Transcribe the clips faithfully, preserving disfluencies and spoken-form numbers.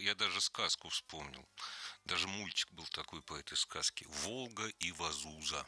я даже сказку вспомнил. Даже мультик был такой по этой сказке. «Волга и Вазуза».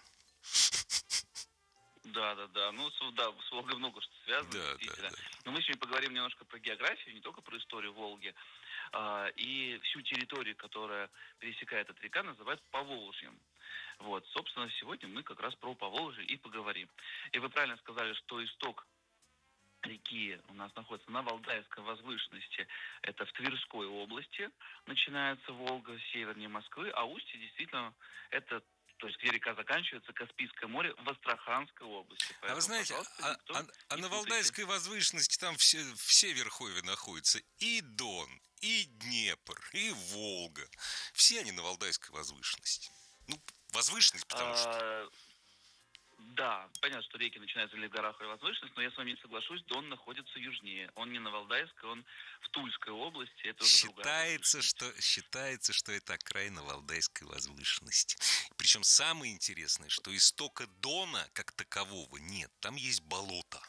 Да, да, да. Ну, с, да, с Волгой много что связано, Да, да, действительно. да. Но мы сегодня поговорим немножко про географию, не только про историю Волги. А, и всю территорию, которая пересекает эта река, называют Поволжьем. Вот, собственно, сегодня мы как раз про Поволжье и поговорим. И вы правильно сказали, что исток реки у нас находится на Валдайской возвышенности. Это в Тверской области начинается Волга, севернее Москвы, а устье действительно это, то есть где река заканчивается, Каспийское море в Астраханской области. А вы Поэтому, знаете, пожалуйста, а, никто а- а не на путайте. Валдайской возвышенности там все, все верховья находятся. И Дон, и Днепр, и Волга. Все они на Валдайской возвышенности. Ну, возвышенность, потому что... А, да, понятно, что реки начинаются или в горах, или в возвышенности, но я с вами не соглашусь, Дон находится южнее. Он не на Валдайской, он в Тульской области, это уже другая Считается, возвышенность. что, считается, что это окраина Валдайской возвышенности. Причем самое интересное, что истока Дона как такового нет. Там есть болото.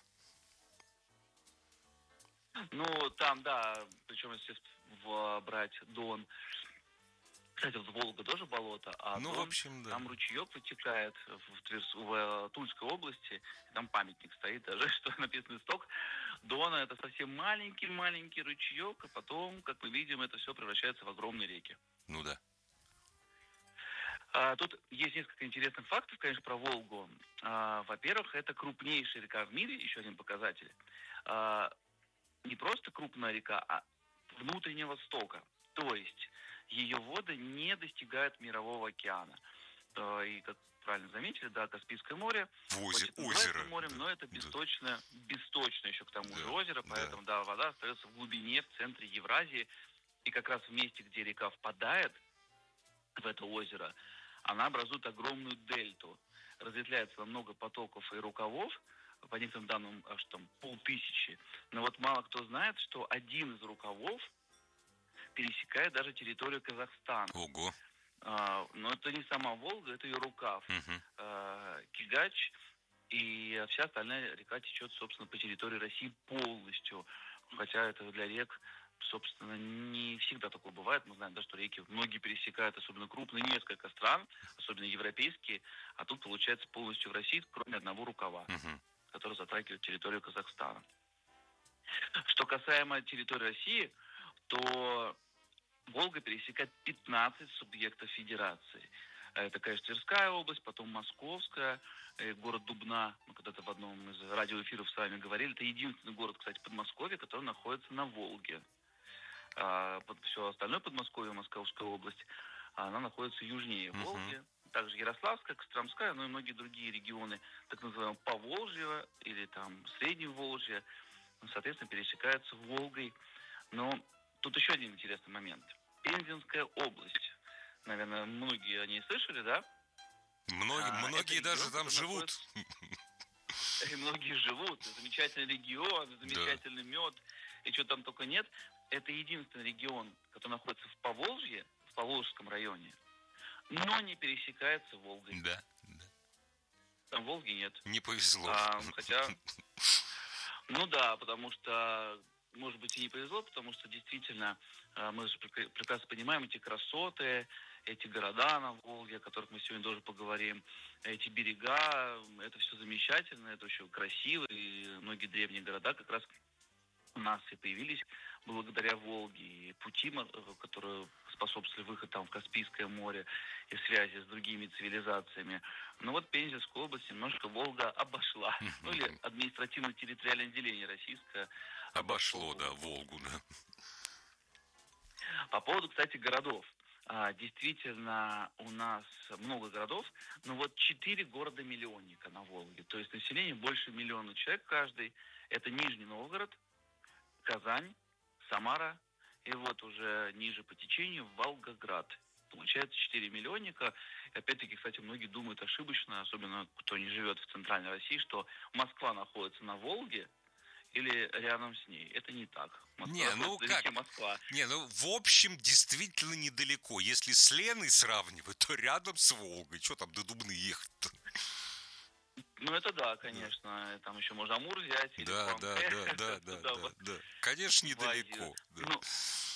Ну, там, да, причем если в- брать Дон, кстати, вот Волга тоже болото, а Ну, в Дон, общем, да. там ручеек вытекает в, Тверс- в э, Тульской области, и там памятник стоит даже, что написано исток Дона, это совсем маленький-маленький ручеек, а потом, как мы видим, это все превращается в огромные реки. Ну да. А, тут есть несколько интересных фактов, конечно, про Волгу. А, во-первых, это крупнейшая река в мире, еще один показатель. А, не просто крупная река, а внутреннего стока. То есть ее воды не достигают Мирового океана. Э, И, как правильно заметили, да, Каспийское море, В хоть озе- это называется озеро. морем, Да, но это да, бесточное, бесточное еще к тому же да, озеро, да. поэтому, да, вода остается в глубине, в центре Евразии. И как раз в месте, где река впадает в это озеро, она образует огромную дельту. Разветвляется во много потоков и рукавов, по некоторым данным, аж там полтысячи. Но вот мало кто знает, что один из рукавов пересекает даже территорию Казахстана. Ого. А, но это не сама Волга, это ее рукав. Мгм. А, Кигач, и вся остальная река течет, собственно, по территории России полностью. Хотя это для рек, собственно, не всегда такое бывает. Мы знаем, да, что реки многие пересекают, особенно крупные, несколько стран, особенно европейские. А тут, получается, полностью в России, кроме одного рукава, Мгм. который затрагивает территорию Казахстана. Что касаемо территории России, то Волга пересекает пятнадцать субъектов федерации. Это, конечно, Тверская область, потом Московская, э, город Дубна. Мы когда-то в одном из радиоэфиров с вами говорили. Это единственный город, кстати, Подмосковья, который находится на Волге. А под, все остальное Подмосковье, Московская область, она находится южнее Мгм. Волги. Также Ярославская, Костромская, ну и многие другие регионы, так называемого Поволжья или там Среднего Волжья, ну, соответственно, пересекаются Волгой. Но тут еще один интересный момент. Пензенская область. Наверное, многие о ней слышали, да? Многие, А, это многие даже регион, там который живут. находится... И многие живут. Замечательный регион, Да. замечательный мед. И что там только нет. Это единственный регион, который находится в Поволжье, в Поволжском районе, но не пересекается Волгой. Да, да. Там Волги нет. Не повезло. А, хотя, ну да, потому что, может быть, и не повезло, потому что действительно э, мы же прек- прекрасно понимаем эти красоты, эти города на Волге, о которых мы сегодня тоже поговорим, эти берега, это все замечательно, это очень красиво, и многие древние города как раз у нас и появились благодаря Волге, и пути, мо- э, которые способствовали выходу там в Каспийское море и связи с другими цивилизациями. Но вот Пензенскую область немножко Волга обошла. Ну или административно-территориальное деление российское обошло Обошло, да, Волгу. Волгу, да. По поводу, кстати, городов. А, действительно, у нас много городов, но вот четыре города-миллионника на Волге. То есть население больше миллиона человек каждый. Это Нижний Новгород, Казань, Самара и вот уже ниже по течению Волгоград. Получается четыре миллионника. И опять-таки, кстати, многие думают ошибочно, особенно кто не живет в центральной России, что Москва находится на Волге или рядом с ней. Это не так. Москва Не, ну находится на как? реке Москва. Не, ну в общем действительно недалеко. Если с Леной сравнивать, то рядом с Волгой. Что там до Дубны ехать-то? Ну, это да, конечно. Там еще можно Амур взять или Да, да, Хуанхэ да, да, да, туда да, вот да. Конечно, в Азию. недалеко. Да. Ну,